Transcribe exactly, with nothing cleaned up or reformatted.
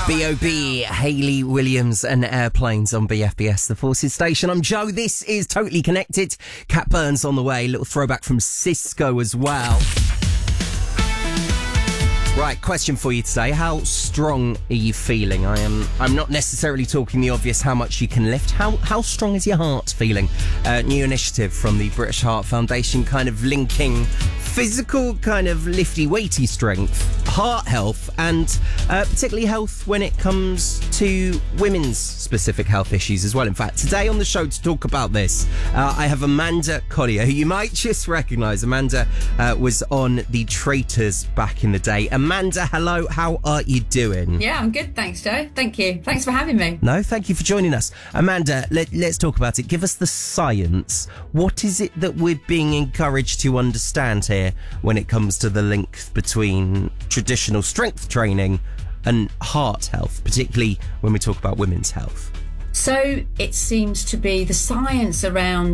B O B, Hayley Williams and Airplanes on B F B S, the Forces station. I'm Joe. This is Totally Connected. Cat Burns on the way. Little throwback from Cisco as well. Right, question for you today. How strong are you feeling? I am. I'm not necessarily talking the obvious, how much you can lift. How how strong is your heart feeling? Uh, new initiative from the British Heart Foundation, kind of linking physical, kind of lifty, weighty strength, heart health, and uh, particularly health when it comes to women's specific health issues as well. In fact, today on the show to talk about this, uh, I have Amanda Collier, who you might just recognise. Amanda uh, was on The Traitors back in the day. Amanda, hello, how are you doing? Yeah, I'm good, thanks, Joe. Thank you. Thanks for having me. No, thank you for joining us. Amanda, let, let's talk about it. Give us the science. What is it that we're being encouraged to understand here when it comes to the link between traditional strength training and heart health, particularly when we talk about women's health? So it seems to be the science around